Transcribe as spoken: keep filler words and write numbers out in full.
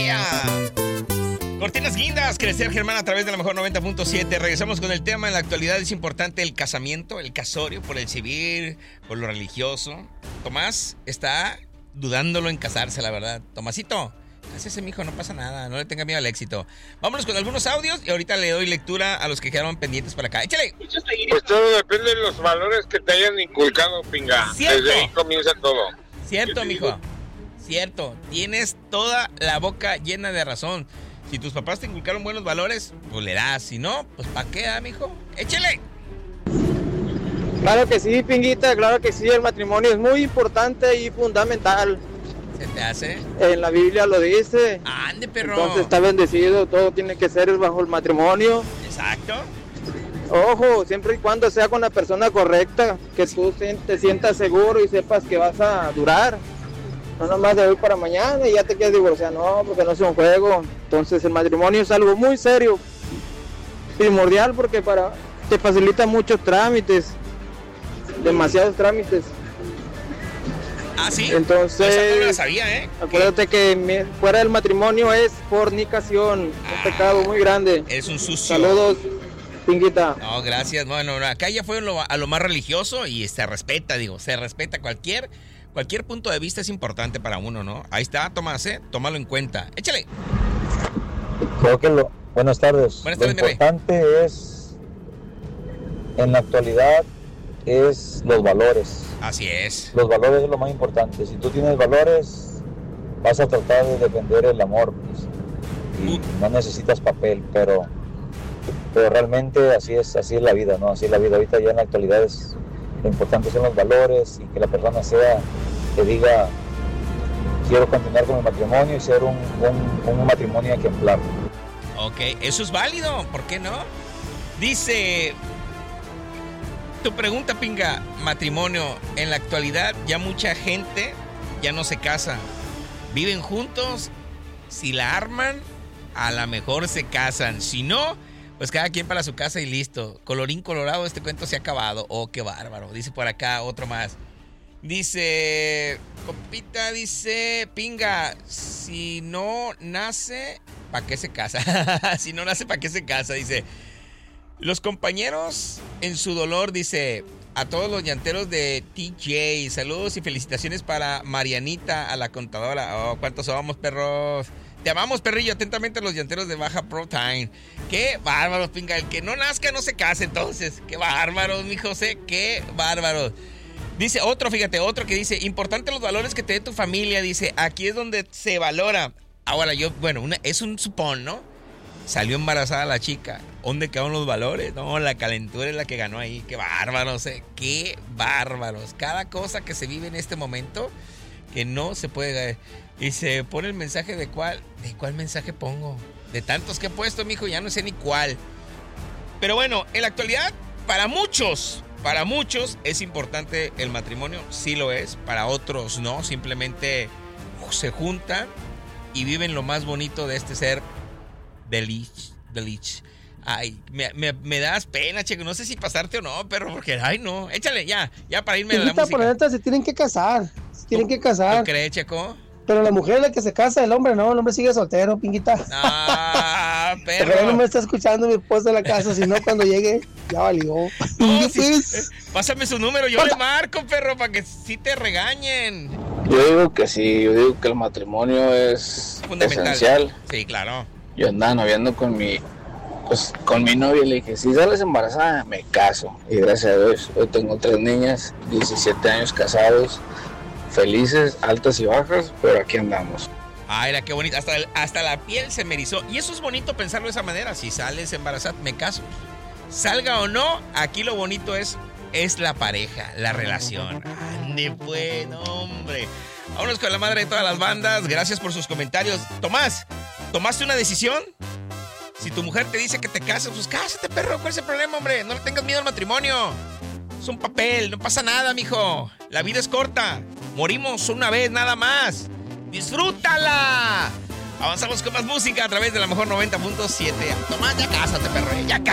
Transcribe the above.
Yeah. Cortinas guindas, crecer Germán a través de la mejor noventa punto siete. Regresamos con el tema. En la actualidad es importante el casamiento, el casorio, por el civil, por lo religioso. Tomás está dudándolo en casarse, la verdad. Tomasito, cásese, mijo, no pasa nada, no le tenga miedo al éxito. Vámonos con algunos audios y ahorita le doy lectura a los que quedaron pendientes para acá. Échale. Pues todo depende de los valores que te hayan inculcado, pinga. Cierto. Desde ahí comienza todo. Cierto, mijo. Cierto. Tienes toda la boca llena de razón. Si tus papás te inculcaron buenos valores, pues le das. Si no, pues ¿pa' qué, ah, mijo? ¡Échale! Claro que sí, Pinguita, claro que sí. El matrimonio es muy importante y fundamental. ¿Se te hace? En la Biblia lo dice. ¡Ande, perro! Entonces está bendecido, todo tiene que ser bajo el matrimonio. Exacto. Ojo, siempre y cuando sea con la persona correcta, que tú te sientas seguro y sepas que vas a durar. No nomás de hoy para mañana y ya te quieres divorciar, no, porque no es un juego. Entonces el matrimonio es algo muy serio, primordial, porque para te facilita muchos trámites, demasiados trámites. ¿Ah, sí? Entonces, esa no me la sabía, ¿eh? Acuérdate que mi, fuera del matrimonio es fornicación, ah, un pecado muy grande. Es un sucio. Saludos, Pinguita. No, gracias. Bueno, no, acá ya fue lo, a lo más religioso y se respeta, digo, se respeta cualquier... Cualquier punto de vista es importante para uno, ¿no? Ahí está, Tomás, ¿eh? Tómalo en cuenta. Échale. Creo que lo... Buenas tardes. Buenas tardes, lo importante es, en la actualidad, es los valores. Así es. Los valores es lo más importante. Si tú tienes valores, vas a tratar de defender el amor, pues, y uh. no necesitas papel, pero, pero realmente así es, así es la vida, ¿no? Así es la vida. Ahorita ya en la actualidad es... Lo importante son los valores y que la persona sea, que diga, quiero continuar con el matrimonio y ser un, un, un matrimonio ejemplar. Ok, eso es válido, ¿por qué no? Dice, tu pregunta, Pinga, matrimonio, en la actualidad ya mucha gente ya no se casa. Viven juntos, si la arman, a lo mejor se casan, si no... Pues cada quien para su casa y listo. Colorín colorado, este cuento se ha acabado. Oh, qué bárbaro. Dice por acá otro más. Dice, compita, dice, Pinga, si no nace, ¿para qué se casa? Si no nace, ¿para qué se casa? Dice, los compañeros en su dolor, dice, a todos los llanteros de T J, saludos y felicitaciones para Marianita, a la contadora. Oh, ¿cuántos somos, perros? Te amamos, perrillo. Atentamente a los llanteros de Baja Protein. Qué bárbaros, Pinga. El que no nazca no se case, entonces. Qué bárbaros, mi José. Qué bárbaros. Dice otro, fíjate, otro que dice, importante los valores que te dé tu familia. Dice, aquí es donde se valora. Ahora yo, bueno, una, es un supón, ¿no? Salió embarazada la chica. ¿Dónde quedaron los valores? No, la calentura es la que ganó ahí. Qué bárbaros, eh. Qué bárbaros. Cada cosa que se vive en este momento que no se puede... Y se pone el mensaje de cuál. ¿De cuál mensaje pongo? De tantos que he puesto, mijo, ya no sé ni cuál. Pero bueno, en la actualidad, para muchos, para muchos es importante el matrimonio. Sí lo es. Para otros no. Simplemente se juntan y viven lo más bonito de este ser delich, delich. Ay, me, me, me das pena, Checo. No sé si pasarte o no, pero porque, ay, no. Échale, ya, ya para irme a la música. Por la neta, se tienen que casar. Se tienen que casar. ¿Tú crees, Checo? Pero la mujer es la que se casa, el hombre no, el hombre sigue soltero, Pinguita. Ah, perro. Pero no me está escuchando mi esposa en la casa, si no cuando llegue, ya valió. No, sí, pues? Pásame su número, yo le marco, perro, para que sí te regañen. Yo digo que sí, yo digo que el matrimonio es esencial. Sí, claro. Yo andaba noviando con mi, pues, con mi novia y le dije, si sales embarazada, me caso. Y gracias a Dios, hoy tengo tres niñas, diecisiete años casados. Felices, altas y bajas, pero aquí andamos. Ay, era qué bonito. Hasta, hasta la piel se me erizó. Y eso es bonito pensarlo de esa manera. Si sales embarazada, me caso. Salga o no, aquí lo bonito es, es la pareja, la relación. Ande pues, hombre. Vámonos con la madre de todas las bandas. Gracias por sus comentarios. Tomás, ¿tomaste una decisión? Si tu mujer te dice que te cases, pues cásate, perro. ¿Cuál es el problema, hombre? No le tengas miedo al matrimonio. Es un papel, no pasa nada, mijo. La vida es corta. Morimos una vez nada más. ¡Disfrútala! Avanzamos con más música a través de la mejor noventa punto siete. Tomás, ya cásate, perro. Ya cásate.